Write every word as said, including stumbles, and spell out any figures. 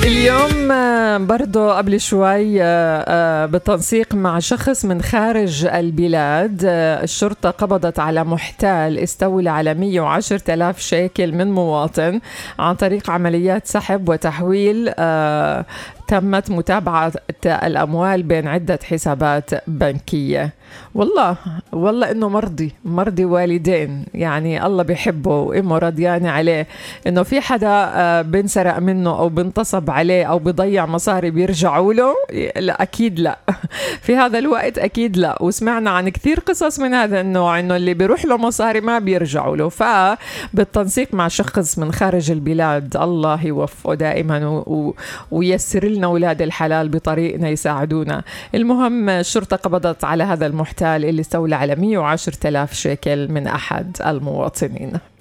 اليوم برضو قبل شوي بالتنسيق مع شخص من خارج البلاد، الشرطة قبضت على محتال استولى على مئة وعشرة آلاف شيكل من مواطن عن طريق عمليات سحب وتحويل. تمت متابعة الأموال بين عدة حسابات بنكية. والله والله إنه مرضي مرضي والدين، يعني الله بيحبه وإمه رضيانة عليه. إنه في حدا بنسرق منه أو بنتصب عليه أو بيضيع مصاري بيرجعوا له؟ لا أكيد لا. في هذا الوقت أكيد لا. وسمعنا عن كثير قصص من هذا النوع، إنه اللي بيروح له مصاري ما بيرجعوا له. فبالتنسيق مع شخص من خارج البلاد، الله يوفقه دائما و... ويسر لنا أولاد الحلال بطريقنا يساعدونا. المهم الشرطة قبضت على هذا المحتال اللي استولى على مئة وعشرة آلاف شيكل من أحد المواطنين.